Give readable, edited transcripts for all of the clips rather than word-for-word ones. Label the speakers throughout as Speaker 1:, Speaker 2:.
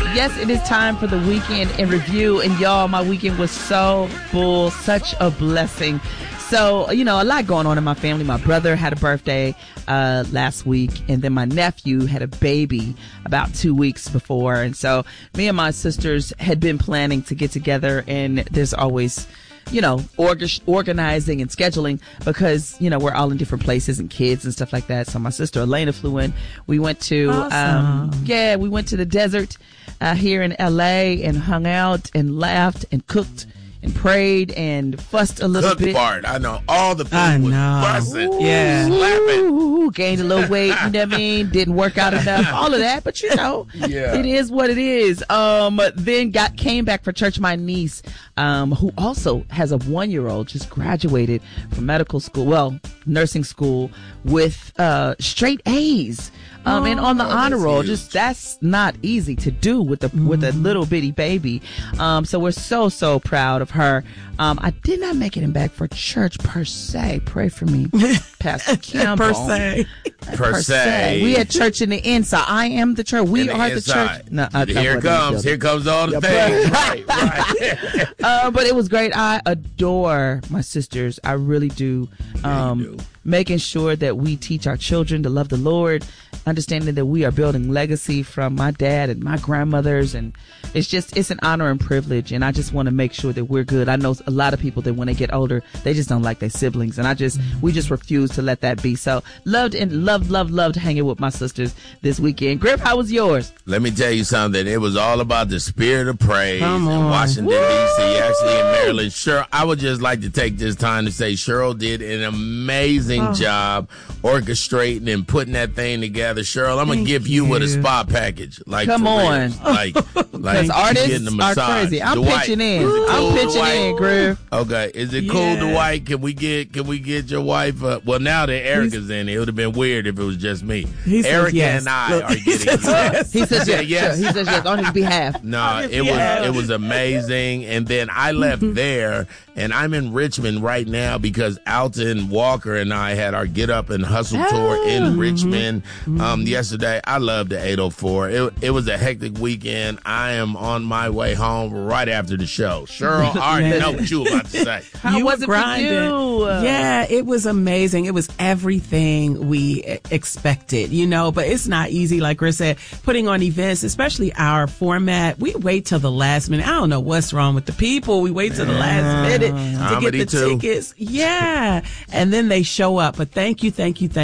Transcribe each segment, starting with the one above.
Speaker 1: Yes, it is time for the weekend in review. And y'all, my weekend was so full, such a blessing. So, a lot going on in my family. My brother had a birthday last week, and then my nephew had a baby about 2 weeks before. And so me and my sisters had been planning to get together, and there's always organizing and scheduling because, we're all in different places and kids and stuff like that. So my sister Elena flew in. We went to, we went to the desert here in LA and hung out and laughed and cooked and prayed and fussed a little bit.
Speaker 2: Part. I know. All the food was fussing.
Speaker 1: Yeah. Slapping. Gained a little weight, you know what I mean? Didn't work out enough. All of that. But, it is what it is. Then came back for church. My niece, who also has a 1-year-old, just graduated from medical school, nursing school with straight A's. And on the honor roll, that's not easy to do with a little bitty baby. So we're so proud of her. I did not make it back for church per se. Pray for me, Pastor Campbell. Per se. We had church in the inside. I am the church. We are the church. No,
Speaker 2: here comes all the things. Right.
Speaker 1: But it was great. I adore my sisters. I really do. Making sure that we teach our children to love the Lord, understanding that we are building legacy from my dad and my grandmothers, and it's an honor and privilege, and I just want to make sure that we're good. I know a lot of people that when they get older, they just don't like their siblings, and we just refuse to let that be. So loved hanging with my sisters this weekend. Griff, how was yours?
Speaker 2: Let me tell you something. It was all about the spirit of praise in Washington, D.C., actually in Maryland. Sure, I would just like to take this time to say Cheryl did an amazing job orchestrating and putting that thing together. Cheryl, I'm going to give you with a spa package.
Speaker 1: Come on.
Speaker 2: Like
Speaker 1: artists are crazy. I'm pitching in, Griff.
Speaker 2: Okay. Is it cool, Dwight? Can we get your wife? Well, now that Erica's in it would have been weird if it was just me. Erica and I are getting yes.
Speaker 1: He says yes. He says yes on his behalf.
Speaker 2: No, it was amazing. And then I left there, and I'm in Richmond right now because Alton Walker and I had our Get Up and Hustle tour in Richmond yesterday. I loved the 804. It was a hectic weekend. I am on my way home right after the show. Cheryl, I already know what you were about to say.
Speaker 1: How was it for you?
Speaker 3: Yeah, it was amazing. It was everything we expected, but it's not easy. Like Chris said, putting on events, especially our format, we wait till the last minute. I don't know what's wrong with the people. We wait till the last minute to get the tickets. Yeah. And then they show up. But thank you to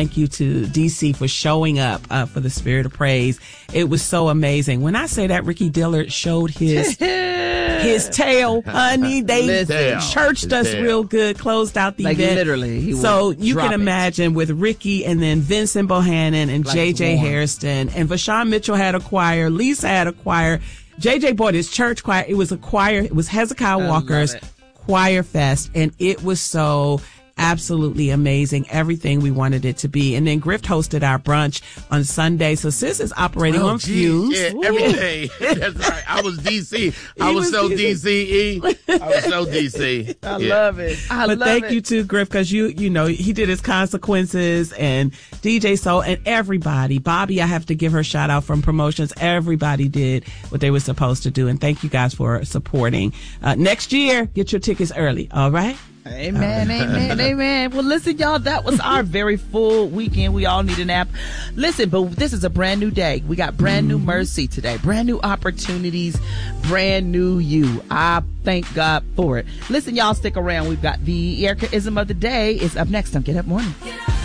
Speaker 3: DC for showing up for the Spirit of Praise. It was so amazing. When I say that Ricky Dillard showed his tail, honey, they churched us real good, closed out the event.
Speaker 1: Literally.
Speaker 3: So you can imagine with Ricky and then Vincent Bohannon and JJ Hairston and Vashawn Mitchell had a choir, Lisa had a choir, JJ bought his church choir. It was a choir. It was Hezekiah Walker's Choir Fest, and it was so absolutely amazing. Everything we wanted it to be. And then Griff hosted our brunch on Sunday. So Sis is operating on fumes.
Speaker 2: Yeah, every day. That's right. I was DC. I was so DCE. I was so DC.
Speaker 1: I love it.
Speaker 3: But thank you to Griff, because you know, he did his Consequences and DJ Soul and everybody. Bobby, I have to give her a shout out from promotions. Everybody did what they were supposed to do. And thank you guys for supporting. Next year, get your tickets early. All right?
Speaker 1: Amen, amen. Well, listen, y'all, that was our very full weekend. We all need a nap. Listen, but this is a brand new day. We got brand new mercy today, brand new opportunities, brand new you. I thank God for it. Listen, y'all, stick around. We've got the Erica-ism of the day is up next on Get Up Morning.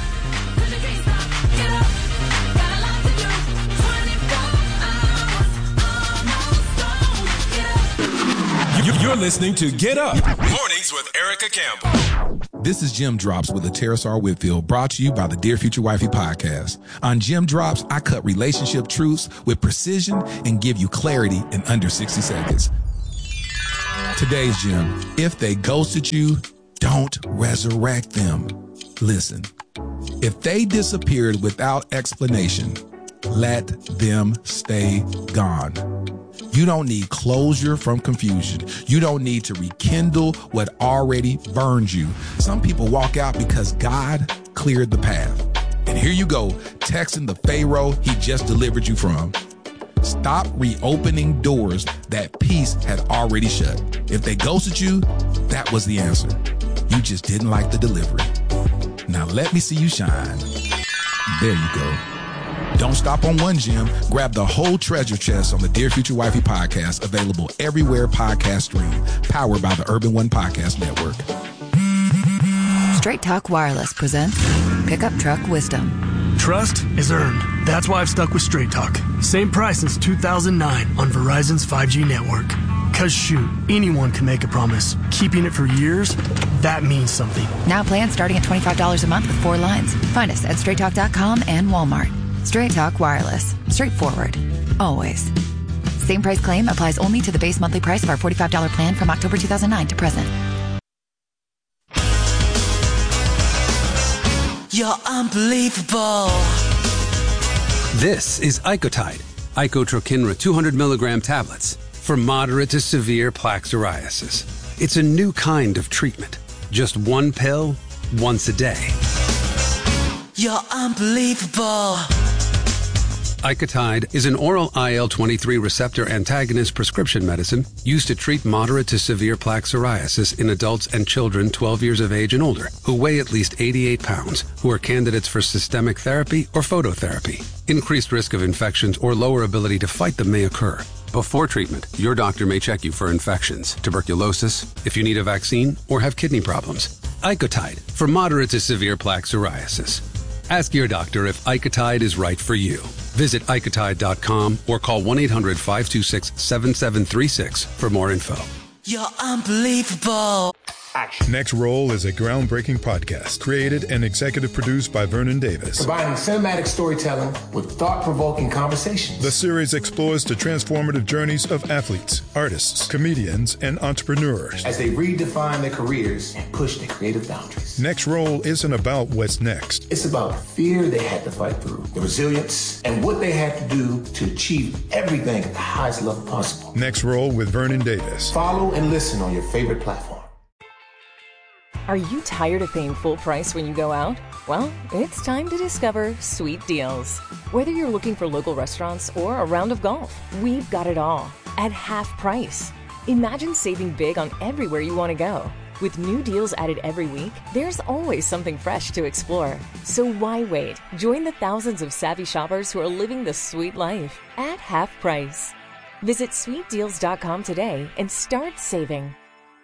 Speaker 4: You're listening to Get Up Mornings with Erica Campbell. This is Gem Drops with Atara R. Whitfield, brought to you by the Dear Future Wifey podcast. On Gem Drops, I cut relationship truths with precision and give you clarity in under 60 seconds. Today's gem: if they ghosted you, don't resurrect them. Listen, if they disappeared without explanation, let them stay gone. You don't need closure from confusion. You don't need to rekindle what already burned you. Some people walk out because God cleared the path. And here you go, texting the Pharaoh he just delivered you from. Stop reopening doors that peace had already shut. If they ghosted you, that was the answer. You just didn't like the delivery. Now let me see you shine. There you go. Don't stop on one gem. Grab the whole treasure chest on the Dear Future Wifey podcast, available everywhere podcasts stream, powered by the Urban One Podcast Network.
Speaker 5: Straight Talk Wireless presents Pickup Truck Wisdom.
Speaker 6: Trust is earned. That's why I've stuck with Straight Talk. Same price since 2009 on Verizon's 5G network. Cause shoot, anyone can make a promise. Keeping it for years, that means something.
Speaker 5: Now plans starting at $25 a month with 4 lines. Find us at straighttalk.com and Walmart. Straight Talk Wireless. Straightforward. Always. Same price claim applies only to the base monthly price of our $45 plan from October 2009 to present.
Speaker 7: You're unbelievable.
Speaker 8: This is Icotide, Icotrokinra 200 milligram tablets for moderate to severe plaque psoriasis. It's a new kind of treatment. Just one pill, once a day.
Speaker 7: You're unbelievable.
Speaker 8: Icotide is an oral IL-23 receptor antagonist prescription medicine used to treat moderate to severe plaque psoriasis in adults and children 12 years of age and older who weigh at least 88 pounds, who are candidates for systemic therapy or phototherapy. Increased risk of infections or lower ability to fight them may occur. Before treatment, your doctor may check you for infections, tuberculosis, if you need a vaccine, or have kidney problems. Icotide for moderate to severe plaque psoriasis. Ask your doctor if Icotide is right for you. Visit Icotide.com or call 1-800-526-7736 for more info.
Speaker 7: You're unbelievable.
Speaker 9: Next Roll is a groundbreaking podcast created and executive produced by Vernon Davis.
Speaker 10: Combining cinematic storytelling with thought-provoking conversations.
Speaker 9: The series explores the transformative journeys of athletes, artists, comedians, and entrepreneurs
Speaker 10: as they redefine their careers and push their creative boundaries.
Speaker 9: Next Roll isn't about what's next.
Speaker 10: It's about the fear they had to fight through, the resilience, and what they had to do to achieve everything at the highest level possible.
Speaker 9: Next Roll with Vernon Davis.
Speaker 10: Follow and listen on your favorite platform.
Speaker 11: Are you tired of paying full price when you go out? Well, it's time to discover Sweet Deals. Whether you're looking for local restaurants or a round of golf, we've got it all at half price. Imagine saving big on everywhere you want to go. With new deals added every week, there's always something fresh to explore. So why wait? Join the thousands of savvy shoppers who are living the sweet life at half price. Visit sweetdeals.com today and start saving.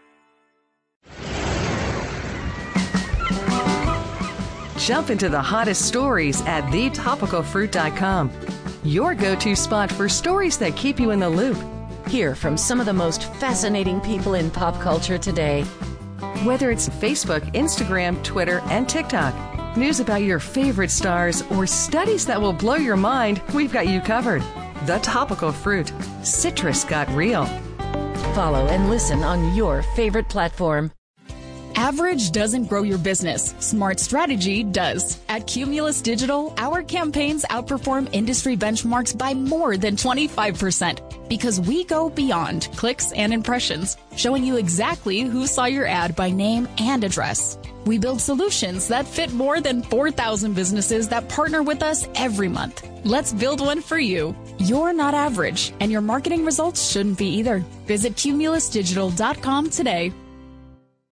Speaker 12: Jump into the hottest stories at thetopicalfruit.com. Your go-to spot for stories that keep you in the loop. Hear from some of the most fascinating people in pop culture today. Whether it's Facebook, Instagram, Twitter, and TikTok, news about your favorite stars, or studies that will blow your mind, we've got you covered. The Topical Fruit. Citrus got real.
Speaker 11: Follow and listen on your favorite platform.
Speaker 13: Average doesn't grow your business. Smart strategy does. At Cumulus Digital, our campaigns outperform industry benchmarks by more than 25% because we go beyond clicks and impressions, showing you exactly who saw your ad by name and address. We build solutions that fit more than 4,000 businesses that partner with us every month. Let's build one for you. You're not average, and your marketing results shouldn't be either. Visit cumulusdigital.com today.